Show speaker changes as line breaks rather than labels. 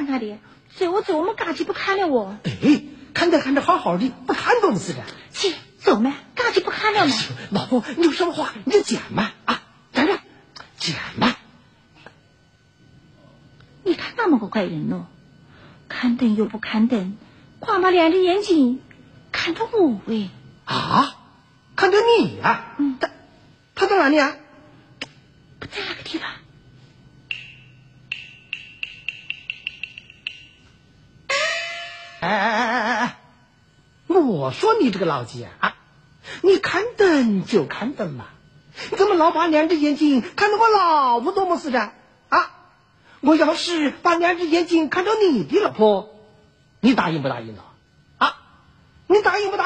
他的，所以我们嘎起不看了我。
哎，看着好好的，不看懂似的。
去，走嘛，嘎起不看了嘛。
老婆，你有什么话你就讲嘛啊，讲嘛。
你看那么个怪人哦，看灯又不看灯，光把两只眼睛看着我喂。
啊，看着你啊？他在哪里啊？
不在那个地方。
哎，我说你这个老鸡啊，你看灯就看灯嘛，你怎么老把两只眼睛看着我老婆多么似的啊？我要是把两只眼睛看着你的老婆，你答应不答应呢？啊，你答应不答应？